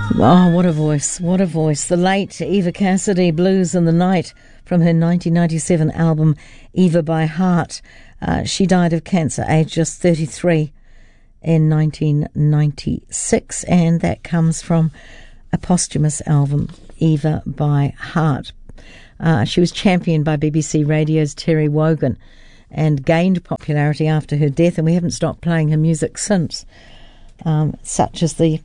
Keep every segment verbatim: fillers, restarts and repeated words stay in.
Oh, what a voice, what a voice. The late Eva Cassidy, Blues in the Night, from her nineteen ninety-seven album Eva by Heart. Uh, she died of cancer, aged just thirty-three, in nineteen ninety-six, and that comes from a posthumous album, Eva by Heart. Uh, she was championed by B B C Radio's Terry Wogan and gained popularity after her death, and we haven't stopped playing her music since. Um, such as the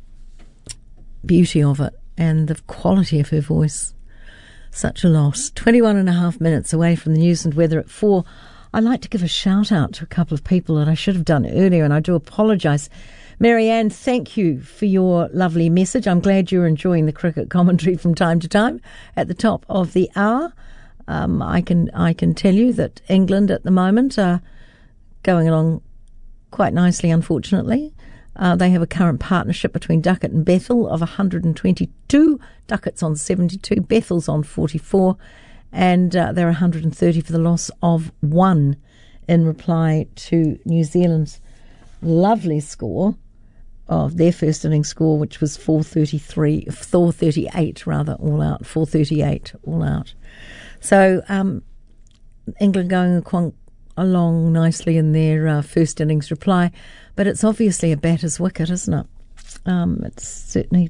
beauty of it and the quality of her voice. Such a loss. twenty-one and a half minutes away from the news and weather at four. I'd like to give a shout out to a couple of people that I should have done earlier, and I do apologise. Marianne, thank you for your lovely message. I'm glad you're enjoying the cricket commentary from time to time at the top of the hour. Um, I can I can tell you that England at the moment are going along quite nicely, unfortunately. Uh, they have a current partnership between Duckett and Bethel of one hundred twenty-two. Duckett's on seventy-two, Bethel's on forty-four, and uh, they're one hundred thirty for the loss of one in reply to New Zealand's lovely score of their first innings score, which was four thirty-three, four thirty-eight rather, all out, four thirty-eight all out. So um, England going along nicely in their uh, first innings reply, but it's obviously a batter's wicket, isn't it? Um, it's certainly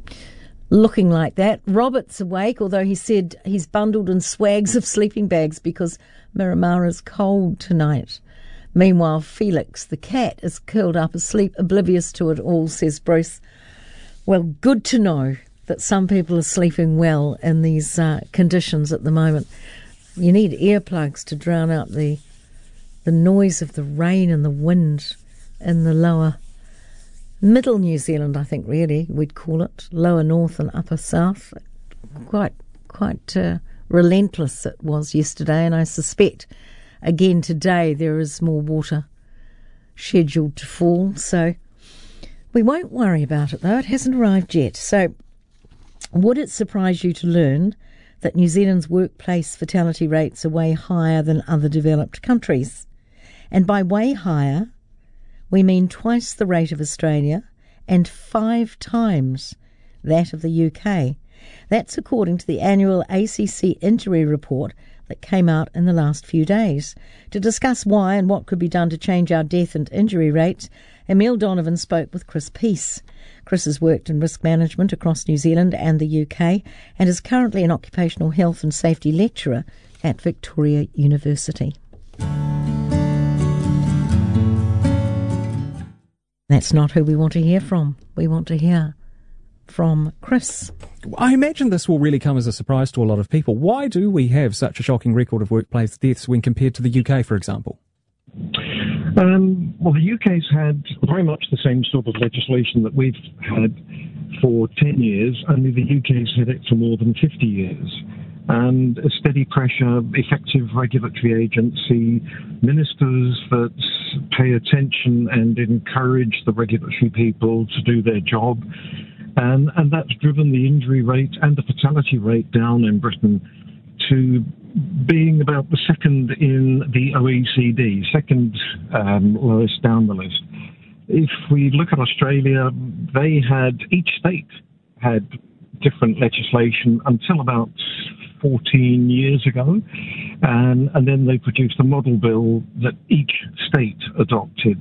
looking like that. Robert's awake, although he said he's bundled in swags of sleeping bags because Miramara's cold tonight. Meanwhile, Felix, the cat, is curled up asleep, oblivious to it all, says Bruce. Well, good to know that some people are sleeping well in these uh, conditions at the moment. You need earplugs to drown out the the noise of the rain and the wind in the lower middle New Zealand, I think, really, we'd call it. Lower north and upper south. Quite, quite uh, relentless it was yesterday, and I suspect, again, today there is more water scheduled to fall. So we won't worry about it, though. It hasn't arrived yet. So would it surprise you to learn that New Zealand's workplace fatality rates are way higher than other developed countries? And by way higher, we mean twice the rate of Australia and five times that of the U K. That's according to the annual A C C injury report that came out in the last few days. To discuss why and what could be done to change our death and injury rates, Emile Donovan spoke with Chris Peace. Chris has worked in risk management across New Zealand and the U K and is currently an occupational health and safety lecturer at Victoria University. That's not who we want to hear from. We want to hear from Chris. I imagine this will really come as a surprise to a lot of people. Why do we have such a shocking record of workplace deaths when compared to the U K, for example? Um, well, the U K's had very much the same sort of legislation that we've had for ten years, only the U K's had it for more than fifty years. And a steady pressure, effective regulatory agency, ministers that pay attention and encourage the regulatory people to do their job. And, and that's driven the injury rate and the fatality rate down in Britain to being about the second in the O E C D, second um, lowest down the list. If we look at Australia, they had, each state had different legislation until about fourteen years ago, and, and then they produced a model bill that each state adopted.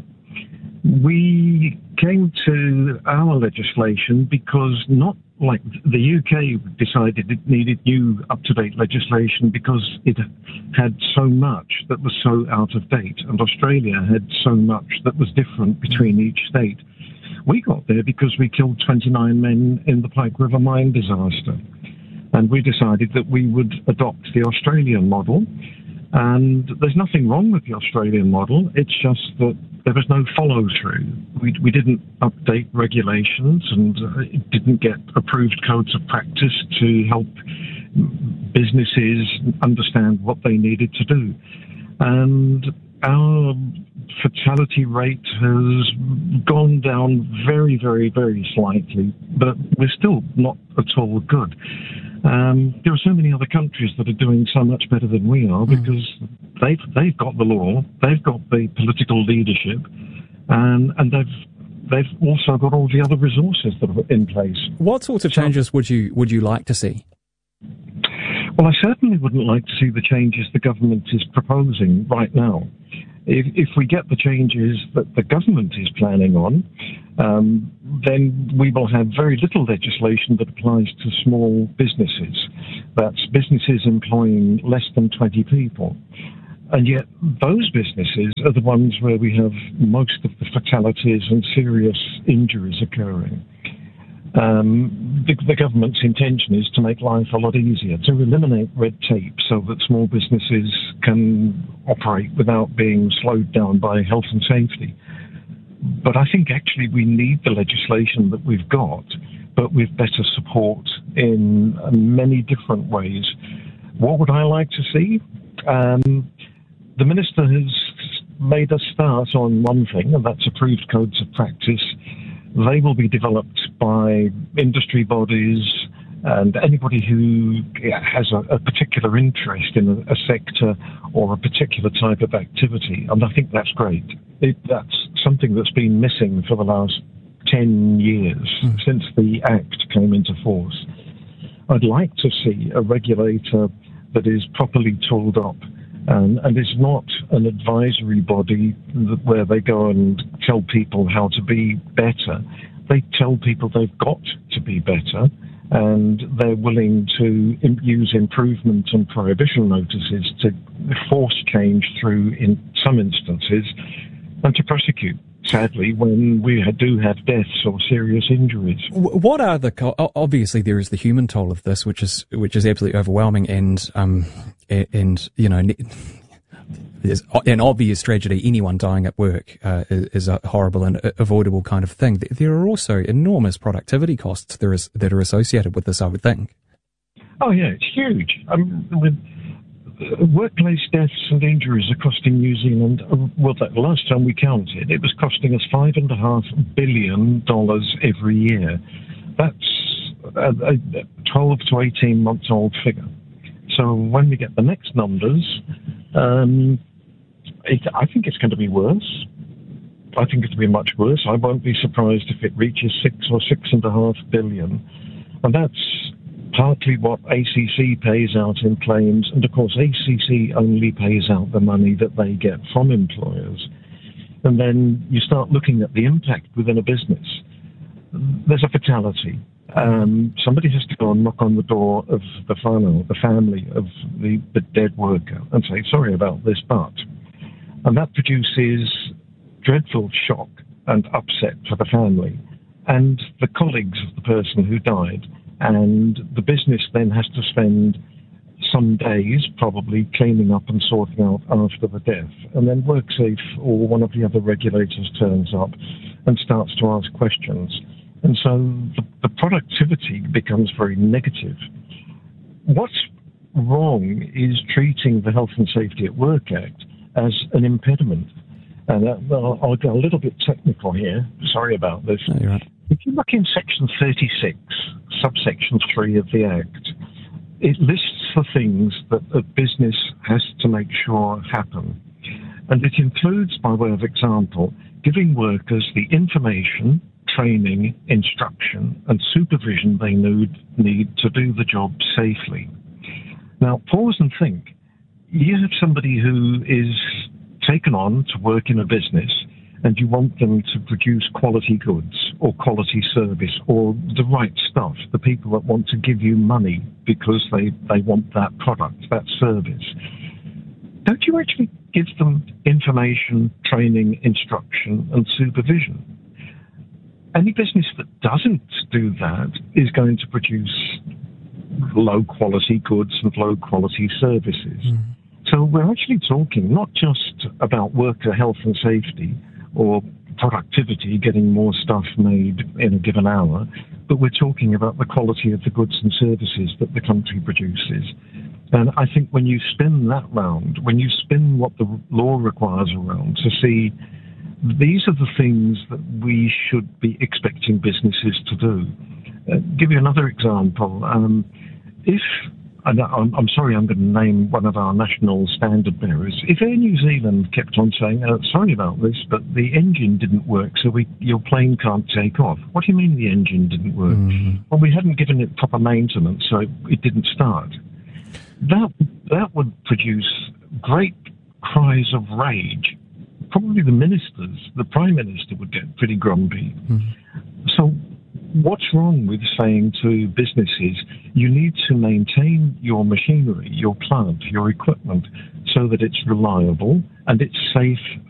We came to our legislation because, not like the U K decided it needed new up-to-date legislation because it had so much that was so out of date, and Australia had so much that was different between each state. We got there because we killed twenty-nine men in the Pike River mine disaster. And we decided that we would adopt the Australian model. And there's nothing wrong with the Australian model. It's just that there was no follow-through. We, we didn't update regulations and uh, it didn't get approved codes of practice to help businesses understand what they needed to do. And our fatality rate has gone down very, very, very slightly, but we're still not at all good. Um, there are so many other countries that are doing so much better than we are because mm. they've they've got the law, they've got the political leadership, and and they've they've also got all the other resources that are in place. What sorts of changes would you would you like to see? Well, I certainly wouldn't like to see the changes the government is proposing right now. If, if we get the changes that the government is planning on, um, then we will have very little legislation that applies to small businesses. That's businesses employing less than twenty people. And yet those businesses are the ones where we have most of the fatalities and serious injuries occurring. Um, the, the government's intention is to make life a lot easier, to eliminate red tape so that small businesses can operate without being slowed down by health and safety. But I think actually we need the legislation that we've got, but with better support in many different ways. What would I like to see? Um, the Minister has made us start on one thing, and that's approved codes of practice. They will be developed by industry bodies and anybody who has a, a particular interest in a, a sector or a particular type of activity. And I think that's great. It, that's something that's been missing for the last ten years mm. since the Act came into force. I'd like to see a regulator that is properly tooled up and, and is not an advisory body that, where they go and tell people how to be better. They tell people they've got to be better, and they're willing to im- use improvement and prohibition notices to force change through, in some instances, and to prosecute, sadly, when we do have deaths or serious injuries. What are the co- obviously there is the human toll of this, which is which is absolutely overwhelming, and um and you know there's an obvious tragedy. Anyone dying at work uh, is a horrible and avoidable kind of thing. There are also enormous productivity costs there is that are associated with this, I would think. Oh yeah, it's huge. Um, with workplace deaths and injuries are costing New Zealand, well, the last time we counted, it was costing us five and a half billion dollars every year. That's a, a twelve to eighteen months old figure. So when we get the next numbers, um, it, I think it's going to be worse. I think it'll be much worse. I won't be surprised if it reaches six or six and a half billion. And that's partly what A C C pays out in claims, and of course A C C only pays out the money that they get from employers. And then you start looking at the impact within a business. There's a fatality. Um, somebody has to go and knock on the door of the family, the family of the, the dead worker and say, sorry about this, but. And that produces dreadful shock and upset for the family and the colleagues of the person who died. And the business then has to spend some days probably cleaning up and sorting out after the death. And then WorkSafe or one of the other regulators turns up and starts to ask questions. And so the, the productivity becomes very negative. What's wrong is treating the Health and Safety at Work Act as an impediment. And uh, I'll, I'll go a little bit technical here. Sorry about this. No, you're right. If you look in section thirty-six, subsection three of the Act, it lists the things that a business has to make sure happen. And it includes, by way of example, giving workers the information, training, instruction, and supervision they need, need to do the job safely. Now, pause and think. You have somebody who is taken on to work in a business, and you want them to produce quality goods or quality service or the right stuff, the people that want to give you money because they, they want that product, that service. Don't you actually give them information, training, instruction, and supervision? Any business that doesn't do that is going to produce low-quality goods and low-quality services. Mm. So we're actually talking not just about worker health and safety or productivity, getting more stuff made in a given hour, but we're talking about the quality of the goods and services that the country produces. And I think when you spin that round, when you spin what the law requires around to see these are the things that we should be expecting businesses to do. Uh, give you another example. Um, if and I'm, I'm sorry, I'm going to name one of our national standard bearers. If Air New Zealand kept on saying, oh, sorry about this, but the engine didn't work, so we, your plane can't take off. What do you mean the engine didn't work? Mm. Well, we hadn't given it proper maintenance, so it didn't start. That, that would produce great cries of rage. Probably the ministers, the Prime Minister would get pretty grumpy. Mm. So what's wrong with saying to businesses, you need to maintain your machinery, your plant, your equipment, so that it's reliable and it's safe